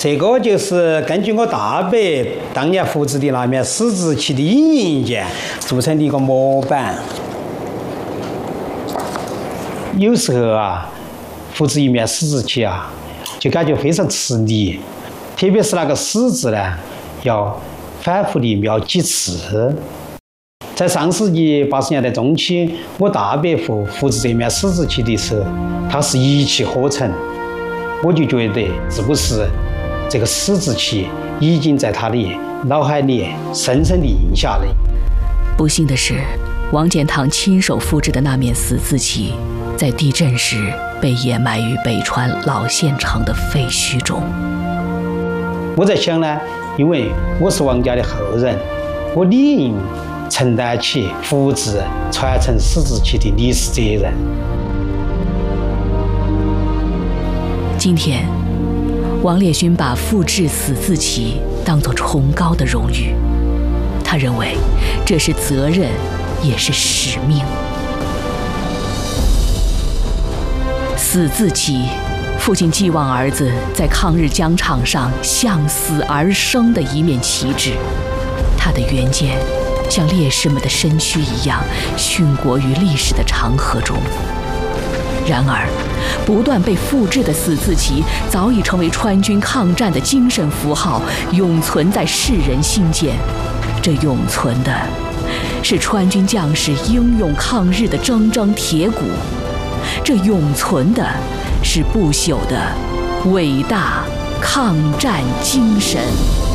这个就是根据我大伯当年复制的那面十字旗的影印件做成的一个模板。有时候啊，复制一面十字旗啊，就感觉非常吃力，特别是那个十字呢，要反复地描几次。在上世纪80年代中期，我大伯父复制这面十字旗的时候，他是一气呵成，我就觉得是不是这个十字旗已经在他的脑海里深深地印下了。 不幸的是，王建堂亲手复制的那面死字旗，在地震时被掩埋于北川老县城的废墟中。 我在想呢，因为我是王家的后人，我理应承担起复制、传承十字旗的历史责任。 今天，王烈勋把复制死字旗当作崇高的荣誉，他认为这是责任，也是使命。死字旗，父亲寄望儿子在抗日疆场上向死而生的一面旗帜，他的原件像烈士们的身躯一样殉国于历史的长河中。然而，不断被复制的死字旗早已成为川军抗战的精神符号，永存在世人心间。这永存的是川军将士英勇抗日的铮铮铁骨，这永存的是不朽的伟大抗战精神。